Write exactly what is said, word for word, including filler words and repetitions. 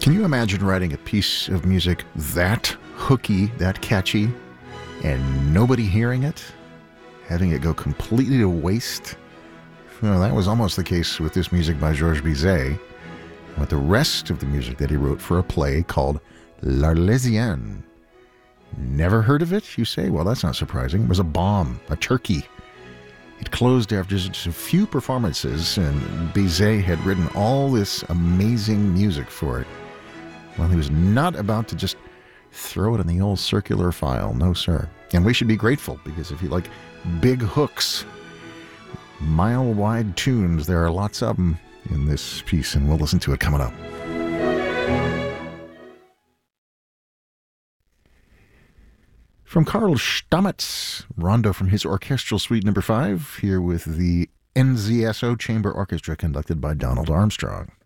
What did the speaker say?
Can you imagine writing a piece of music that hooky, that catchy, and nobody hearing it? Having it go completely to waste? Well, that was almost the case with this music by Georges Bizet, with the rest of the music that he wrote for a play called L'Arlésienne. Never heard of it, you say? Well, that's not surprising. It was a bomb, a turkey. It closed after just a few performances, and Bizet had written all this amazing music for it. Well, he was not about to just throw it in the old circular file. No, sir. And we should be grateful, because if you like big hooks, mile-wide tunes, there are lots of them in this piece, and we'll listen to it coming up. From Karl Stamitz, Rondo from his Orchestral Suite number five, here with the N Z S O Chamber Orchestra conducted by Donald Armstrong.